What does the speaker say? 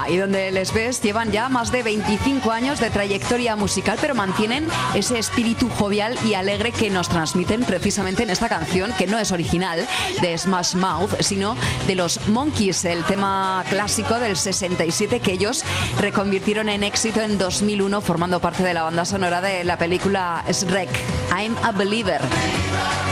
Ahí donde les ves, llevan ya más de 25 años de trayectoria musical, pero mantienen ese espíritu jovial y alegre que nos transmiten precisamente en esta canción, que no es original de Smash Mouth, sino de los Monkees, el tema clásico del 67 que ellos reconvirtieron en éxito en 2001, formando parte de la banda sonora de la película Shrek, I'm a Believer.